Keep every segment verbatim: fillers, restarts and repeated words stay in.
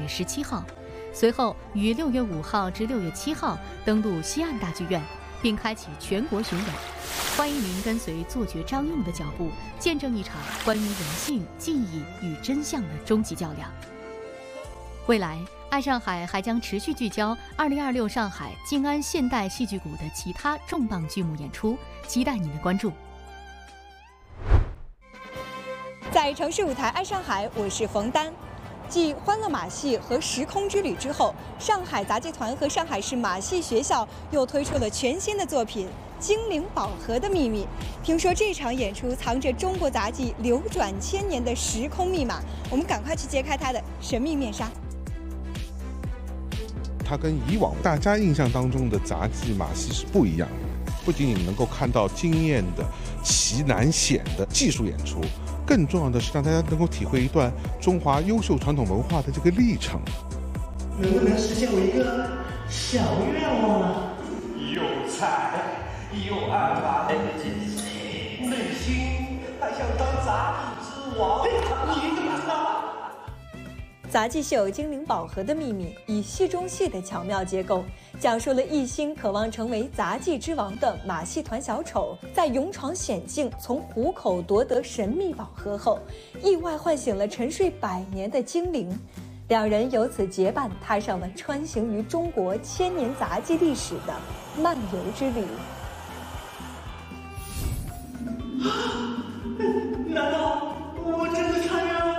月十七号，随后于六月五号至六月七号登陆西岸大剧院，并开启全国巡演。欢迎您跟随作绝张用的脚步，见证一场关于人性、记忆与真相的终极较量。未来，爱上海还将持续聚焦二零二六上海静安现代戏剧谷的其他重磅剧目演出，期待您的关注。 在城市舞台爱上海，我是冯丹。继《欢乐马戏》和《时空之旅》之后，上海杂技团和上海市马戏学校又推出了全新的作品《精灵宝盒的秘密》。听说这场演出藏着中国杂技流转千年的时空密码，我们赶快去揭开它的神秘面纱。 它跟以往大家印象当中的杂技马戏是不一样的，不仅仅能够看到惊艳的奇难险的技术演出，更重要的是让大家能够体会一段中华优秀传统文化的这个历程。 能不能实现我一个小愿望啊？ 有才有办法，内心还想当杂技之王，你怎么知道？ 杂技秀《精灵宝盒的秘密》以戏中戏的巧妙结构，讲述了一心渴望成为杂技之王的马戏团小丑，在勇闯险境从虎口夺得神秘宝盒后，意外唤醒了沉睡百年的精灵。两人由此结伴踏上了穿行于中国千年杂技历史的漫游之旅。 难道我真的参与了？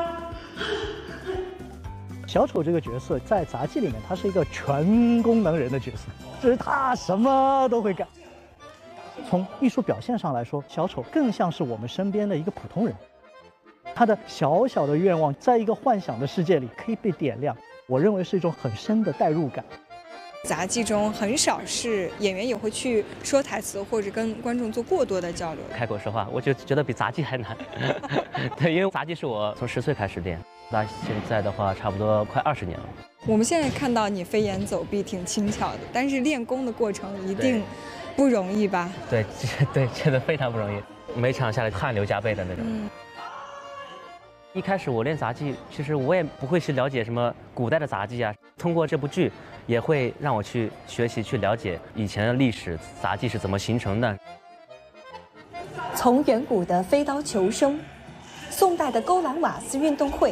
小丑这个角色在杂技里面，他是一个全功能人的角色，就是他什么都会干。从艺术表现上来说，小丑更像是我们身边的一个普通人，他的小小的愿望，在一个幻想的世界里可以被点亮，我认为是一种很深的代入感。 杂技中很少是演员也会去说台词，或者跟观众做过多的交流。 开口说话，我就觉得比杂技还难。对，因为杂技是我从十岁开始练，到现在的话差不多快二十年了。 我们现在看到你飞檐走壁挺轻巧的，但是练功的过程一定不容易吧？ 对，对，真的非常不容易，每场下来汗流浃背的那种。嗯，一开始我练杂技，其实我也不会去了解什么古代的杂技啊。通过这部剧，也会让我去学习、去了解以前的历史，杂技是怎么形成的。 从远古的飞刀求生，宋代的勾栏瓦斯运动会，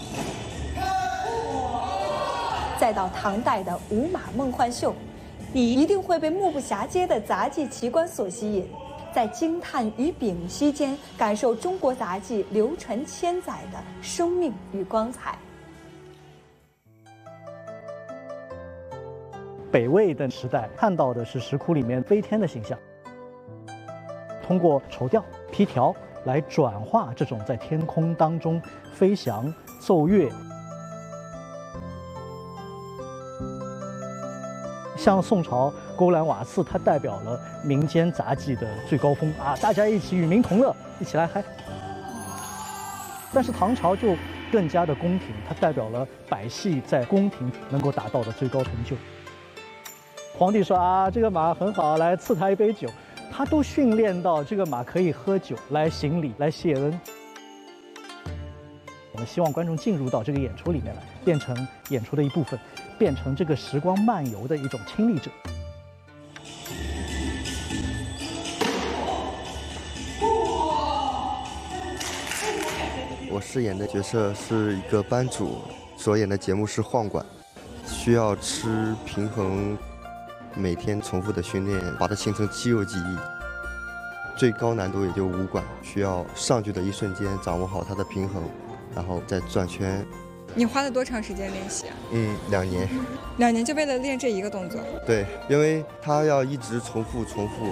再到唐代的舞马梦幻秀，你一定会被目不暇接的杂技奇观所吸引。在惊叹与屏息间，感受中国杂技流传千载的生命与光彩。 北魏的时代看到的是石窟里面飞天的形象，通过绸吊、皮条来转化这种在天空当中飞翔、奏乐。像宋朝勾栏瓦肆，它代表了民间杂技的最高峰啊，大家一起与民同乐，一起来嗨。但是唐朝就更加的宫廷，它代表了百戏在宫廷能够达到的最高成就。皇帝说啊，这个马很好，来赐他一杯酒，他都训练到这个马可以喝酒来行礼、来谢恩。我们希望观众进入到这个演出里面来，变成演出的一部分，变成这个时光漫游的一种亲历者。 我饰演的角色是一个班主，所演的节目是晃馆，需要吃平衡，每天重复的训练，把它形成肌肉记忆。最高难度也就武馆，需要上去的一瞬间掌握好它的平衡，然后再转圈。 你花了多长时间练习啊？ 嗯，两年。 两年就为了练这一个动作？ 对，因为它要一直重复重复。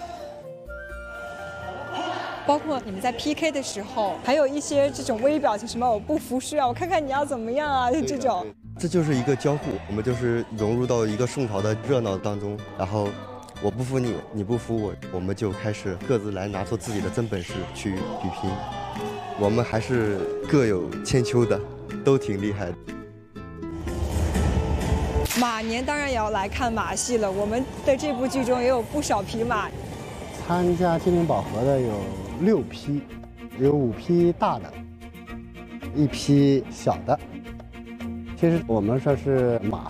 包括你们在 P K 的时候，还有一些这种微表情，什么我不服输啊，我看看你要怎么样啊，就这种。 这就是一个交互，我们就是融入到一个宋朝的热闹当中，然后我不服你，你不服我，我们就开始各自来拿出自己的真本事去比拼。我们还是各有千秋的，都挺厉害的。 马年当然也要来看马戏了，我们的这部剧中也有不少匹马。 参加精灵宝盒的有六匹，有五匹大的，一匹小的。 其实我们说是马